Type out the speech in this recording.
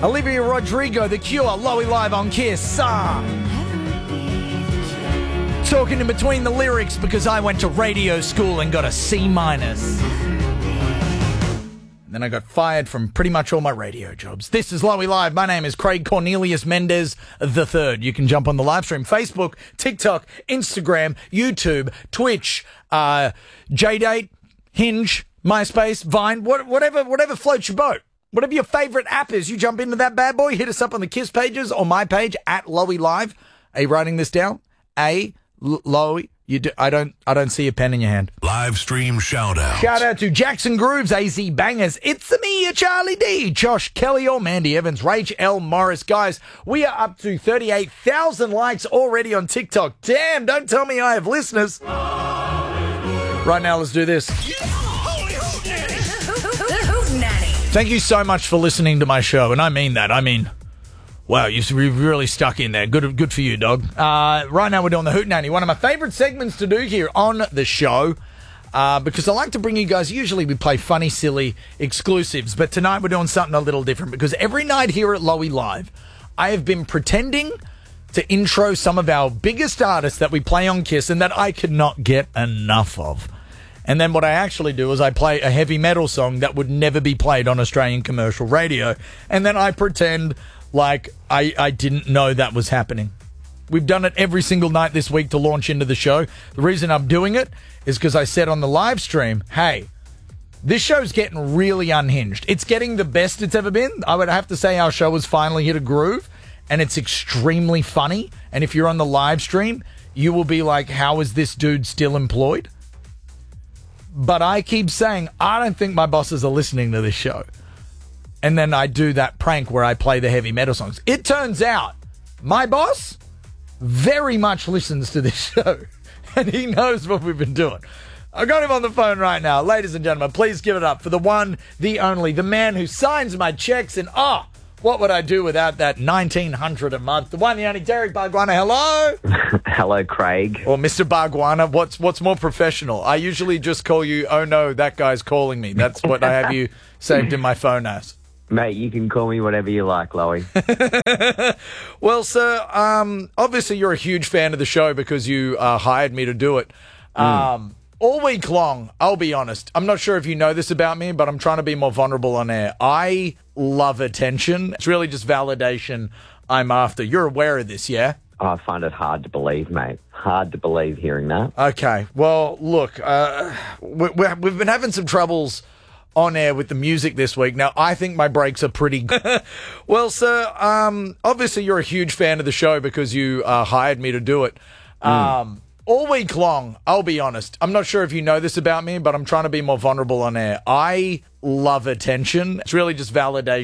Olivia Rodrigo, The Cure, Lowy Live on Kiss. Talking in between the lyrics because I went to radio school and got a C-. Then I got fired from pretty much all my radio jobs. This is Lowy Live. My name is Craig Cornelius Mendez III. You can jump on the live stream. Facebook, TikTok, Instagram, YouTube, Twitch, JDate, Hinge, MySpace, Vine, whatever floats your boat. Whatever your favourite app is, you jump into that bad boy. Hit us up on the Kiss pages or my page at Lowy Live. Are you writing this down? Lowy. You do, I don't see a pen in your hand. Live stream shout out. Shout out to Jackson Grooves, AZ Bangers, It's Me, Charlie D, Josh Kelly, or Mandy Evans, Rach L. Morris. Guys, we are up to 38,000 likes already on TikTok. Damn, don't tell me I have listeners. Right now, let's do this. Thank you so much for listening to my show, and I mean that. I mean, wow, you've really stuck in there. Good for you, dog. Right now we're doing the Hootenanny, one of my favourite segments to do here on the show, because I like to bring you guys, usually we play funny, silly exclusives, but tonight we're doing something a little different, because every night here at Lowy Live, I have been pretending to intro some of our biggest artists that we play on Kiss and that I could not get enough of. And then what I actually do is I play a heavy metal song that would never be played on Australian commercial radio. And then I pretend like I didn't know that was happening. We've done it every single night this week to launch into the show. The reason I'm doing it is because I said on the live stream, hey, this show's getting really unhinged. It's getting the best it's ever been. I would have to say our show has finally hit a groove, and it's extremely funny. And if you're on the live stream, you will be like, how is this dude still employed? But I keep saying, I don't think my bosses are listening to this show. And then I do that prank where I play the heavy metal songs. It turns out my boss very much listens to this show. And he knows what we've been doing. I've got him on the phone right now. Ladies and gentlemen, please give it up for the one, the only, the man who signs my checks. And what would I do without that $1,900 a month? The one, the only, Derek Bargwanna. Hello. Hello, Craig. Or Mr. Bargwanna. What's more professional? I usually just call you, oh no, that guy's calling me. That's what I have you saved in my phone as. Mate, you can call me whatever you like, Lowy. Well, sir, obviously you're a huge fan of the show because you hired me to do it. All week long, I'll be honest, I'm not sure if you know this about me, but I'm trying to be more vulnerable on air. I love attention. It's really just validation I'm after. You're aware of this, yeah? I find it hard to believe, mate. Hard to believe hearing that. Okay. Well, look, we've been having some troubles on air with the music this week. Now, I think my breaks are pretty good. Well, sir, obviously you're a huge fan of the show because you hired me to do it. All week long, I'll be honest, I'm not sure if you know this about me, but I'm trying to be more vulnerable on air. I love attention. It's really just validation